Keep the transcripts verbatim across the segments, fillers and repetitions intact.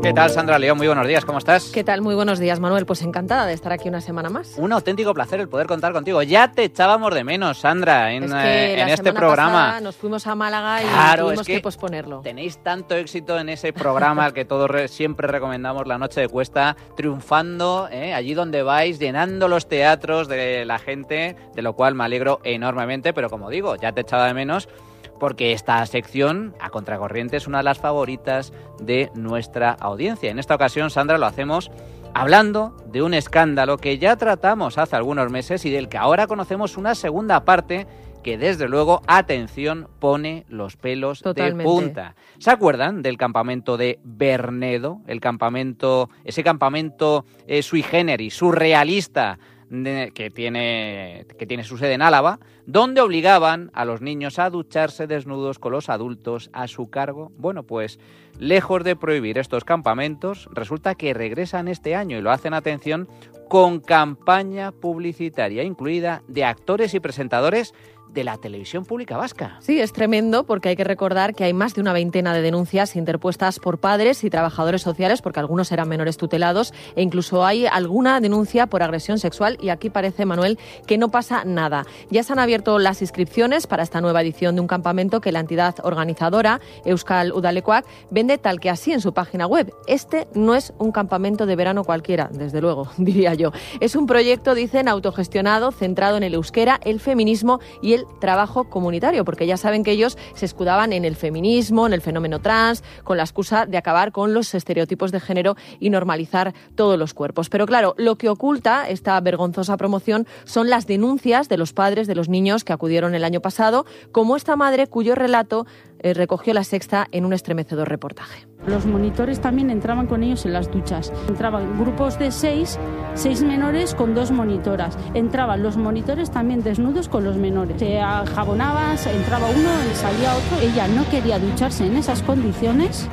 ¿Qué tal, Sandra León? Muy buenos días, ¿cómo estás? ¿Qué tal? Muy buenos días, Manuel. Pues encantada de estar aquí una semana más. Un auténtico placer el poder contar contigo. Ya te echábamos de menos, Sandra, en, es que eh, en la este semana programa. Pasada nos fuimos a Málaga y claro, tuvimos es que que posponerlo. Tenéis tanto éxito en ese programa al que todos re- siempre recomendamos, La Noche de Cuesta, triunfando, ¿eh? allí donde vais, llenando los teatros de la gente, de lo cual me alegro enormemente, pero como digo, ya te echaba de menos, porque esta sección, A Contracorriente, es una de las favoritas de nuestra audiencia. En esta ocasión, Sandra, lo hacemos hablando de un escándalo que ya tratamos hace algunos meses y del que ahora conocemos una segunda parte que, desde luego, atención, pone los pelos Totalmente. de punta. ¿Se acuerdan del campamento de Bernedo? El campamento, ese campamento eh, sui generis, surrealista, de, que, tiene, que tiene su sede en Álava, donde obligaban a los niños a ducharse desnudos con los adultos a su cargo. Bueno, pues lejos de prohibir estos campamentos, resulta que regresan este año y lo hacen, atención, con campaña publicitaria incluida de actores y presentadores de la televisión pública vasca. Sí, es tremendo porque hay que recordar que hay más de una veintena de denuncias interpuestas por padres y trabajadores sociales, porque algunos eran menores tutelados, e incluso hay alguna denuncia por agresión sexual, y aquí parece, Manuel, que no pasa nada. Ya se han abierto las inscripciones para esta nueva edición de un campamento que la entidad organizadora, Euskal Udalekoak, vende tal que así en su página web. Este no es un campamento de verano cualquiera, desde luego, diría yo. Es un proyecto, dicen, autogestionado, centrado en el euskera, el feminismo y el trabajo comunitario, porque ya saben que ellos se escudaban en el feminismo, en el fenómeno trans, con la excusa de acabar con los estereotipos de género y normalizar todos los cuerpos. Pero claro, lo que oculta esta vergonzosa promoción son las denuncias de los padres de los niños que acudieron el año pasado, como esta madre cuyo relato eh, recogió La Sexta en un estremecedor reportaje. Los monitores también entraban con ellos en las duchas. Entraban grupos de seis, seis menores con dos monitoras. Entraban los monitores también desnudos con los menores. Se jabonaban, entraba uno y salía otro. Ella no quería ducharse en esas condiciones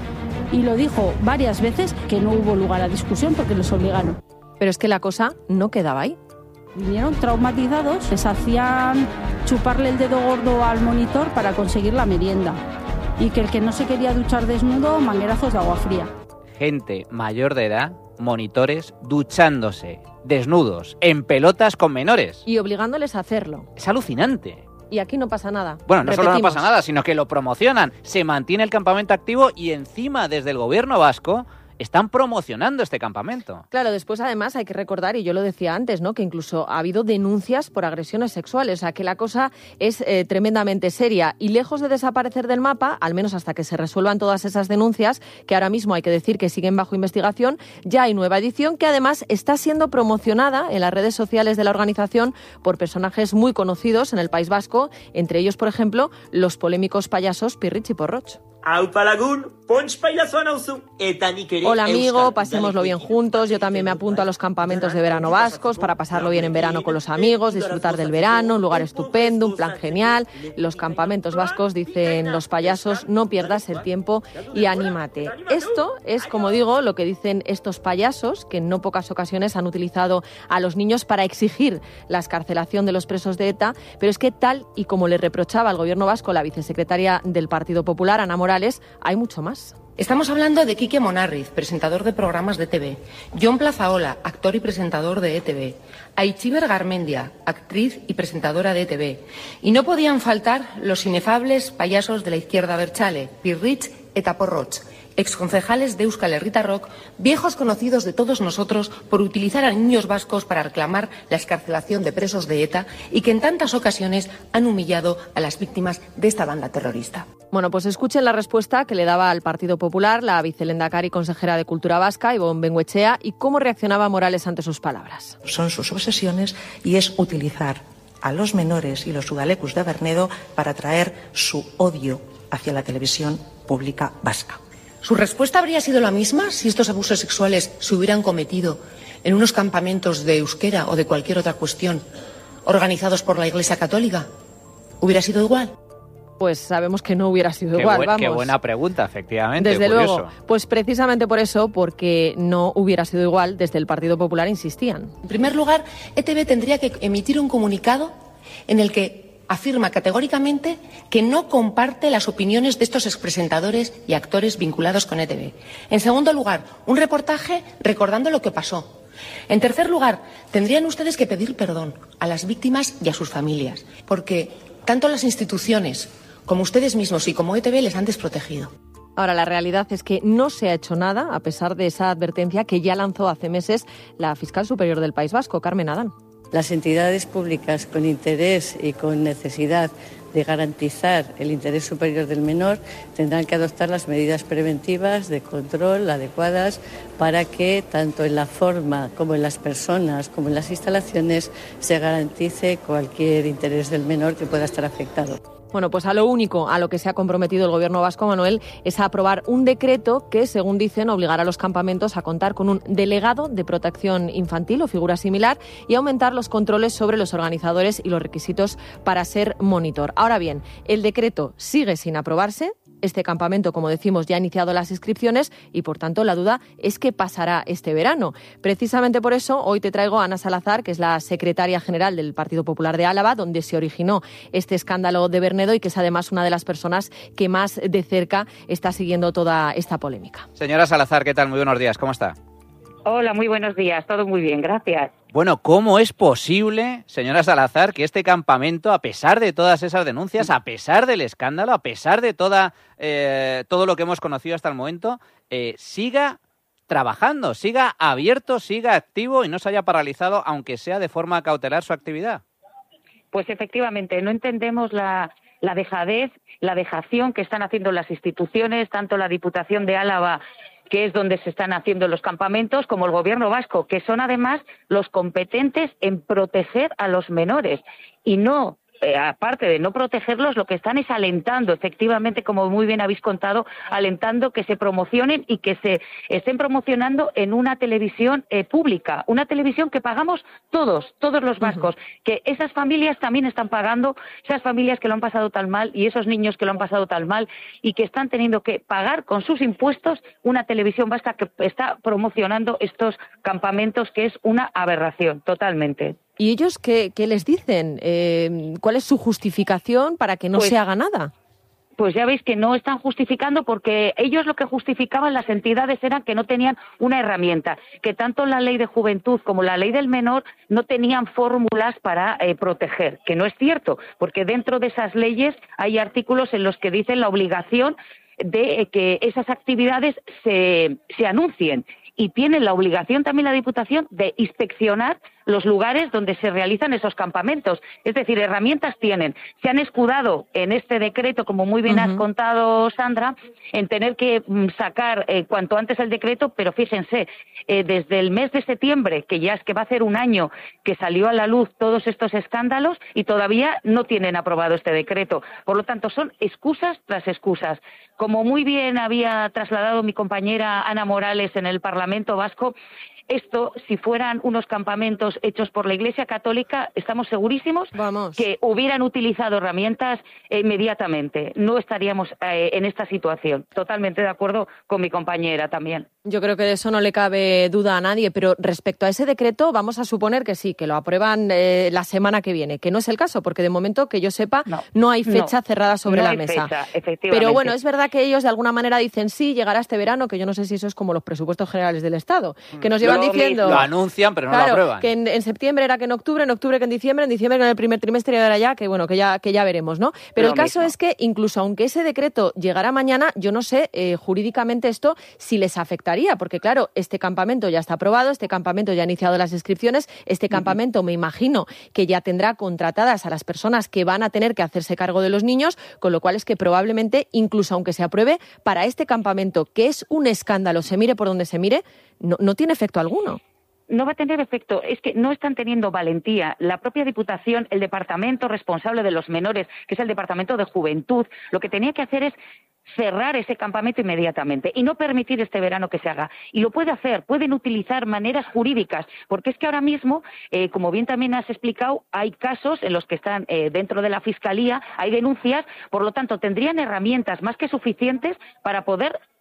y lo dijo varias veces, que no hubo lugar a discusión porque los obligaron. Pero es que la cosa no quedaba ahí. Vinieron traumatizados, les hacían chuparle el dedo gordo al monitor para conseguir la merienda. Y que el que no se quería duchar desnudo, manguerazos de agua fría. Gente mayor de edad, monitores, duchándose desnudos, en pelotas con menores. Y obligándoles a hacerlo. Es alucinante. Y aquí no pasa nada. Bueno, no Repetimos. solo no pasa nada, sino que lo promocionan. Se mantiene el campamento activo y encima, desde el gobierno vasco, están promocionando este campamento. Claro, después además hay que recordar, y yo lo decía antes, ¿no?, que incluso ha habido denuncias por agresiones sexuales, o sea que la cosa es eh, tremendamente seria, y lejos de desaparecer del mapa, al menos hasta que se resuelvan todas esas denuncias, que ahora mismo hay que decir que siguen bajo investigación, ya hay nueva edición que además está siendo promocionada en las redes sociales de la organización por personajes muy conocidos en el País Vasco, entre ellos, por ejemplo, los polémicos payasos Pirritx y Porrotx. Hola amigo, pasémoslo bien juntos, yo también me apunto a los campamentos de verano vascos para pasarlo bien en verano con los amigos, disfrutar del verano, un lugar estupendo, un plan genial. Los campamentos vascos, dicen los payasos, no pierdas el tiempo y anímate. Esto es, como digo, lo que dicen estos payasos, que en no pocas ocasiones han utilizado a los niños para exigir la excarcelación de los presos de ETA, pero es que tal y como le reprochaba al gobierno vasco la vicesecretaria del Partido Popular, Ana Morales, hay mucho más. Estamos hablando de Quique Monarriz, presentador de programas de E T V, Jon Plazaola, actor y presentador de E T V, Aitziber Garmendia, actriz y presentadora de E T V, y no podían faltar los inefables payasos de la izquierda abertzale, Pirritx eta Porrotx, exconcejales de Euskal Herritarrok, viejos conocidos de todos nosotros por utilizar a niños vascos para reclamar la excarcelación de presos de ETA y que en tantas ocasiones han humillado a las víctimas de esta banda terrorista. Bueno, pues escuchen la respuesta que le daba al Partido Popular la vicelehendakari consejera de Cultura Vasca, Ibon Bengoechea, y cómo reaccionaba Morales ante sus palabras. Son sus obsesiones y es utilizar a los menores y los udalecus de Bernedo para traer su odio hacia la televisión pública vasca. ¿Su respuesta habría sido la misma si estos abusos sexuales se hubieran cometido en unos campamentos de euskera o de cualquier otra cuestión organizados por la Iglesia Católica? ¿Hubiera sido igual? Pues sabemos que no hubiera sido qué igual, buen, vamos. Qué buena pregunta, efectivamente. Desde curioso. luego. Pues precisamente por eso, porque no hubiera sido igual, desde el Partido Popular insistían. En primer lugar, E T V tendría que emitir un comunicado en el que afirma categóricamente que no comparte las opiniones de estos expresentadores y actores vinculados con E T V. En segundo lugar, un reportaje recordando lo que pasó. En tercer lugar, tendrían ustedes que pedir perdón a las víctimas y a sus familias, porque tanto las instituciones como ustedes mismos y como E T V les han desprotegido. Ahora, la realidad es que no se ha hecho nada, a pesar de esa advertencia que ya lanzó hace meses la fiscal superior del País Vasco, Carmen Adán. Las entidades públicas con interés y con necesidad de garantizar el interés superior del menor tendrán que adoptar las medidas preventivas de control adecuadas para que tanto en la forma como en las personas como en las instalaciones se garantice cualquier interés del menor que pueda estar afectado. Bueno, pues a lo único a lo que se ha comprometido el Gobierno vasco, Manuel, es a aprobar un decreto que, según dicen, obligará a los campamentos a contar con un delegado de protección infantil o figura similar y aumentar los controles sobre los organizadores y los requisitos para ser monitor. Ahora bien, el decreto sigue sin aprobarse. Este campamento, como decimos, ya ha iniciado las inscripciones y, por tanto, la duda es qué pasará este verano. Precisamente por eso, hoy te traigo a Ana Salazar, que es la secretaria general del Partido Popular de Álava, donde se originó este escándalo de Bernedo y que es además una de las personas que más de cerca está siguiendo toda esta polémica. Señora Salazar, ¿qué tal? Muy buenos días, ¿cómo está? Hola, muy buenos días, todo muy bien, gracias. Bueno, ¿cómo es posible, señora Salazar, que este campamento, a pesar de todas esas denuncias, a pesar del escándalo, a pesar de toda, eh, todo lo que hemos conocido hasta el momento, eh, siga trabajando, siga abierto, siga activo y no se haya paralizado, aunque sea de forma cautelar, su actividad? Pues efectivamente, no entendemos la, la dejadez, la dejación que están haciendo las instituciones, tanto la Diputación de Álava, que es donde se están haciendo los campamentos, como el Gobierno vasco, que son además los competentes en proteger a los menores y no eh, aparte de no protegerlos, lo que están es alentando, efectivamente, como muy bien habéis contado, alentando que se promocionen y que se estén promocionando en una televisión eh, pública, una televisión que pagamos todos, todos los vascos, uh-huh. que esas familias también están pagando, esas familias que lo han pasado tan mal y esos niños que lo han pasado tan mal y que están teniendo que pagar con sus impuestos una televisión vasca que está promocionando estos campamentos, que es una aberración, totalmente. ¿Y ellos qué, qué les dicen? Eh, ¿Cuál es su justificación para que no pues, se haga nada? Pues ya veis que no están justificando, porque ellos lo que justificaban las entidades eran que no tenían una herramienta, que tanto la ley de juventud como la ley del menor no tenían fórmulas para eh, proteger, que no es cierto, porque dentro de esas leyes hay artículos en los que dicen la obligación de eh, que esas actividades se, se anuncien. Y tiene la obligación también la Diputación de inspeccionar los lugares donde se realizan esos campamentos. Es decir, herramientas tienen. Se han escudado en este decreto, como muy bien uh-huh. has contado, Sandra, en tener que sacar eh, cuanto antes el decreto, pero fíjense, eh, desde el mes de septiembre, que ya es que va a hacer un año que salió a la luz todos estos escándalos y todavía no tienen aprobado este decreto. Por lo tanto, son excusas tras excusas. Como muy bien había trasladado mi compañera Ana Morales en el Parlamento Vasco, esto, si fueran unos campamentos hechos por la Iglesia Católica, estamos segurísimos Vamos. que hubieran utilizado herramientas eh, inmediatamente. No estaríamos eh, en esta situación. Totalmente de acuerdo con mi compañera también. Yo creo que de eso no le cabe duda a nadie, pero respecto a ese decreto vamos a suponer que sí, que lo aprueban eh, la semana que viene, que no es el caso, porque de momento, que yo sepa, no, no hay fecha no, cerrada sobre no la hay mesa. Fecha, efectivamente. Pero bueno, es verdad que ellos de alguna manera dicen sí, llegará este verano, que yo no sé si eso es como los presupuestos generales del Estado, que nos llevan lo diciendo... Lo anuncian, pero no claro, lo aprueban. Que en, en septiembre era que en octubre, en octubre que en diciembre, en diciembre que en el primer trimestre era ya, que bueno, que ya, que ya veremos, ¿no? Pero lo el caso mismo. Es que incluso aunque ese decreto llegara mañana, yo no sé eh, jurídicamente esto si les afectaría, porque claro, este campamento ya está aprobado, este campamento ya ha iniciado las inscripciones, este campamento uh-huh. me imagino que ya tendrá contratadas a las personas que van a tener que hacerse cargo de los niños, con lo cual es que probablemente, incluso aunque se apruebe, para este campamento, que es un escándalo, se mire por donde se mire, no, no tiene efecto alguno. No va a tener efecto, es que no están teniendo valentía. La propia Diputación, el departamento responsable de los menores, que es el Departamento de Juventud, lo que tenía que hacer es cerrar ese campamento inmediatamente y no permitir este verano que se haga. Y lo puede hacer, pueden utilizar maneras jurídicas, porque es que ahora mismo, eh, como bien también has explicado, hay casos en los que están eh, dentro de la Fiscalía, hay denuncias, por lo tanto tendrían herramientas más que suficientes para poder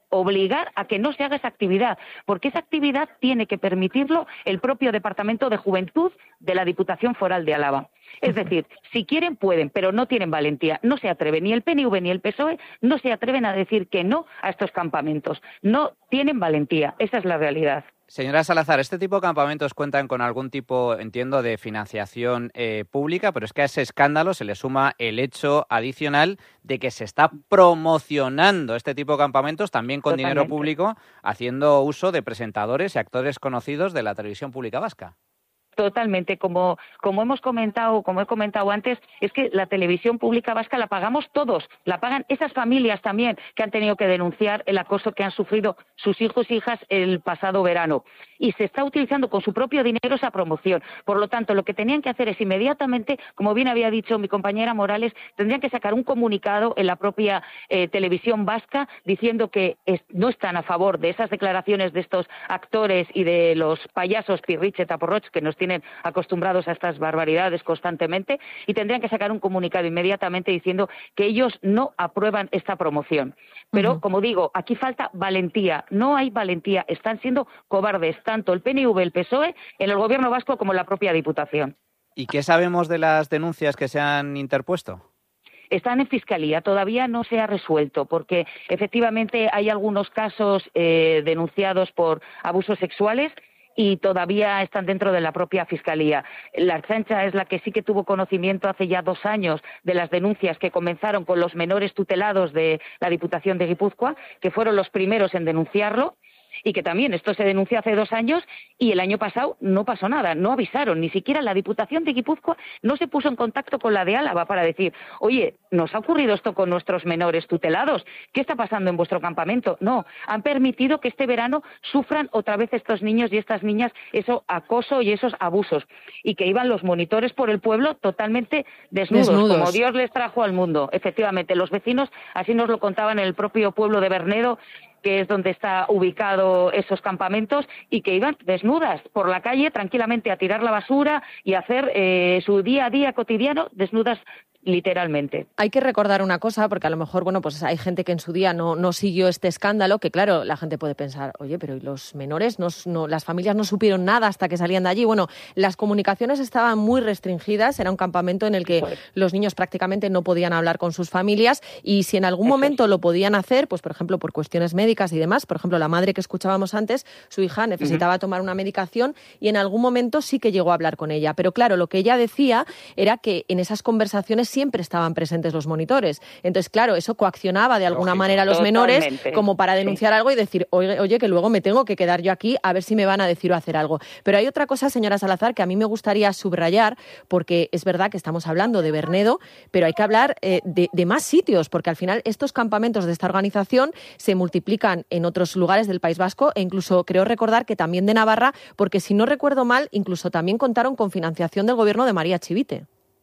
obligar a que no se haga esa actividad, porque esa actividad tiene que permitirlo el propio Departamento de Juventud de la Diputación Foral de Álava. Es decir, si quieren, pueden, pero no tienen valentía. No se atreven, ni el P N V ni el P S O E no se atreven a decir que no a estos campamentos. No tienen valentía, esa es la realidad. Señora Salazar, este tipo de campamentos cuentan con algún tipo, entiendo, de financiación eh, pública, pero es que a ese escándalo se le suma el hecho adicional de que se está promocionando este tipo de campamentos también con Totalmente. dinero público, haciendo uso de presentadores y actores conocidos de la televisión pública vasca. Totalmente, como, como hemos comentado, como he comentado antes, es que la televisión pública vasca la pagamos todos, la pagan esas familias también que han tenido que denunciar el acoso que han sufrido sus hijos e hijas el pasado verano. Y se está utilizando con su propio dinero esa promoción. Por lo tanto, lo que tenían que hacer es inmediatamente, como bien había dicho mi compañera Morales, tendrían que sacar un comunicado en la propia eh, televisión vasca diciendo que es, no están a favor de esas declaraciones de estos actores y de los payasos Pirritx y Taporroch que nos tienen acostumbrados a estas barbaridades constantemente, y tendrían que sacar un comunicado inmediatamente diciendo que ellos no aprueban esta promoción. Pero, uh-huh. como digo, aquí falta valentía, no hay valentía, están siendo cobardes tanto el P N V, el P S O E, en el Gobierno vasco como en la propia Diputación. ¿Y qué sabemos de las denuncias que se han interpuesto? Están en Fiscalía, todavía no se ha resuelto, porque efectivamente hay algunos casos eh, denunciados por abusos sexuales y todavía están dentro de la propia Fiscalía. La Ertzaintza es la que sí que tuvo conocimiento hace ya dos años de las denuncias que comenzaron con los menores tutelados de la Diputación de Guipúzcoa, que fueron los primeros en denunciarlo, y que también esto se denunció hace dos años y el año pasado no pasó nada, no avisaron, ni siquiera la Diputación de Guipúzcoa no se puso en contacto con la de Álava para decir, oye, nos ha ocurrido esto con nuestros menores tutelados, ¿qué está pasando en vuestro campamento? No, han permitido que este verano sufran otra vez estos niños y estas niñas eso acoso y esos abusos, y que iban los monitores por el pueblo totalmente desnudos, desnudos. como Dios les trajo al mundo. Efectivamente, los vecinos así nos lo contaban en el propio pueblo de Bernedo, que es donde está ubicado esos campamentos, y que iban desnudas por la calle tranquilamente a tirar la basura y a hacer eh, su día a día cotidiano desnudas literalmente. Hay que recordar una cosa, porque a lo mejor, bueno, pues hay gente que en su día no, no siguió este escándalo, que claro, la gente puede pensar, oye, pero ¿y los menores? No, no, las familias no supieron nada hasta que salían de allí. Bueno, las comunicaciones estaban muy restringidas, era un campamento en el que pues, los niños prácticamente no podían hablar con sus familias, y si en algún momento es. lo podían hacer, pues por ejemplo, por cuestiones médicas y demás, por ejemplo, la madre que escuchábamos antes, su hija necesitaba uh-huh. tomar una medicación y en algún momento sí que llegó a hablar con ella. Pero claro, lo que ella decía era que en esas conversaciones siempre estaban presentes los monitores. Entonces, claro, eso coaccionaba de alguna Lógico, manera a los totalmente. menores como para denunciar sí. algo y decir, oye, oye, que luego me tengo que quedar yo aquí a ver si me van a decir o hacer algo. Pero hay otra cosa, señora Salazar, que a mí me gustaría subrayar, porque es verdad que estamos hablando de Bernedo, pero hay que hablar eh, de, de más sitios, porque al final estos campamentos de esta organización se multiplican en otros lugares del País Vasco e incluso creo recordar que también de Navarra, porque si no recuerdo mal, incluso también contaron con financiación del gobierno de María Chivite.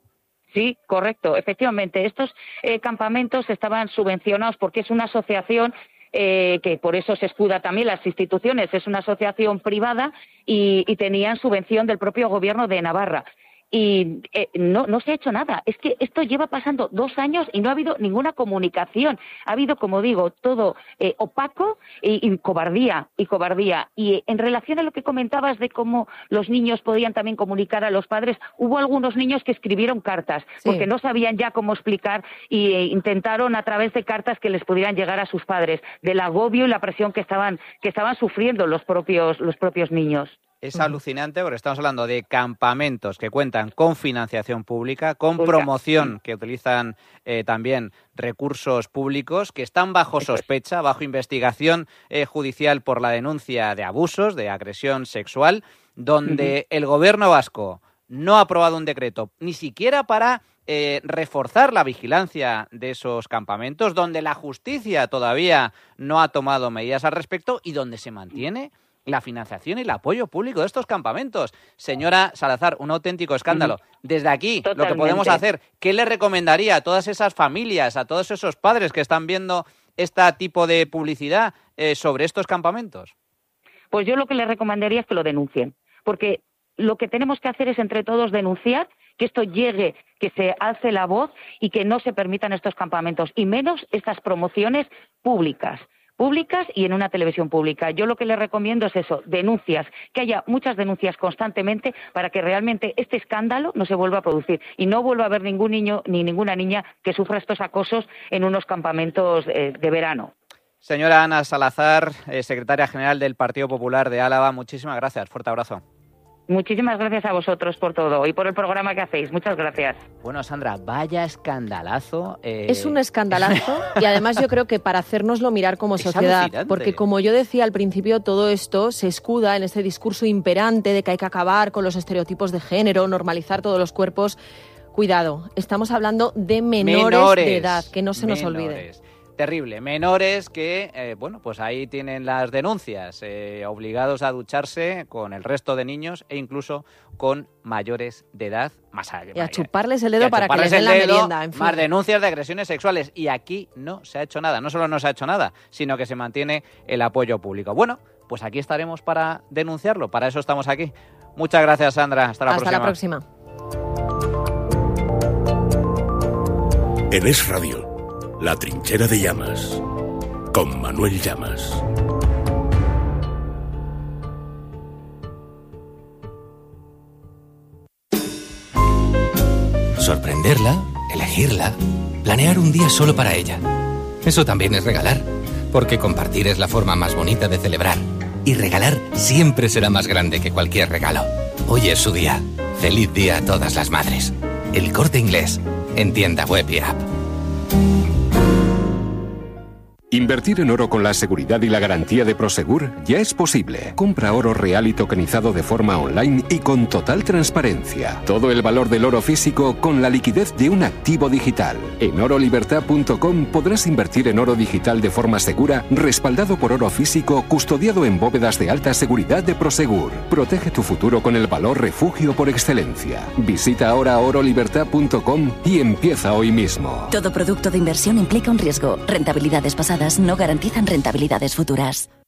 Sí, correcto. Efectivamente, estos eh, campamentos estaban subvencionados porque es una asociación eh, que por eso se escuda también las instituciones, es una asociación privada y, y tenían subvención del propio gobierno de Navarra. Y eh, no, no se ha hecho nada. Es que esto lleva pasando dos años y no ha habido ninguna comunicación. Ha habido, como digo, todo eh, opaco y, y cobardía, y cobardía. Y en relación a lo que comentabas de cómo los niños podían también comunicar a los padres, hubo algunos niños que escribieron cartas, sí. porque no sabían ya cómo explicar y eh, intentaron a través de cartas que les pudieran llegar a sus padres, del agobio y la presión que estaban, que estaban sufriendo los propios, los propios niños. Es alucinante porque estamos hablando de campamentos que cuentan con financiación pública, con promoción, que utilizan eh, también recursos públicos, que están bajo sospecha, bajo investigación eh, judicial por la denuncia de abusos, de agresión sexual, donde el gobierno vasco no ha aprobado un decreto, ni siquiera para eh, reforzar la vigilancia de esos campamentos, donde la justicia todavía no ha tomado medidas al respecto y donde se mantiene la financiación y el apoyo público de estos campamentos. Señora Salazar, un auténtico escándalo. Desde aquí, Totalmente. Lo que podemos hacer, ¿qué le recomendaría a todas esas familias, a todos esos padres que están viendo este tipo de publicidad eh, sobre estos campamentos? Pues yo lo que les recomendaría es que lo denuncien, porque lo que tenemos que hacer es entre todos denunciar, que esto llegue, que se alce la voz y que no se permitan estos campamentos, y menos estas promociones públicas. públicas y en una televisión pública. Yo lo que les recomiendo es eso, denuncias, que haya muchas denuncias constantemente para que realmente este escándalo no se vuelva a producir y no vuelva a haber ningún niño ni ninguna niña que sufra estos acosos en unos campamentos eh, de verano. Señora Ana Salazar, eh, secretaria general del Partido Popular de Álava, muchísimas gracias. Fuerte abrazo. Muchísimas gracias a vosotros por todo y por el programa que hacéis. Muchas gracias. Bueno, Sandra, vaya escandalazo. Eh... Es un escandalazo y además yo creo que para hacérnoslo mirar como sociedad, porque como yo decía al principio, todo esto se escuda en este discurso imperante de que hay que acabar con los estereotipos de género, normalizar todos los cuerpos. Cuidado, estamos hablando de menores, menores de edad, que no se menores. nos olvide. Terrible. Menores que, eh, bueno, pues ahí tienen las denuncias, eh, obligados a ducharse con el resto de niños e incluso con mayores de edad más allá. Y a chuparles el dedo para que les den la merienda. En fin. Más denuncias de agresiones sexuales. Y aquí no se ha hecho nada. No solo no se ha hecho nada, sino que se mantiene el apoyo público. Bueno, pues aquí estaremos para denunciarlo. Para eso estamos aquí. Muchas gracias, Sandra. Hasta la Hasta próxima. Hasta la próxima. En Es Radio. La trinchera de Llamas, con Manuel Llamas. Sorprenderla, elegirla, planear un día solo para ella. Eso también es regalar, porque compartir es la forma más bonita de celebrar. Y regalar siempre será más grande que cualquier regalo. Hoy es su día. Feliz día a todas las madres. El Corte Inglés, en tienda web y app. Invertir en oro con la seguridad y la garantía de Prosegur ya es posible. Compra oro real y tokenizado de forma online y con total transparencia. Todo el valor del oro físico con la liquidez de un activo digital. En oro libertad punto com podrás invertir en oro digital de forma segura, respaldado por oro físico, custodiado en bóvedas de alta seguridad de Prosegur. Protege tu futuro con el valor refugio por excelencia. Visita ahora oro libertad punto com y empieza hoy mismo. Todo producto de inversión implica un riesgo. Rentabilidades pasadas no garantizan rentabilidades futuras.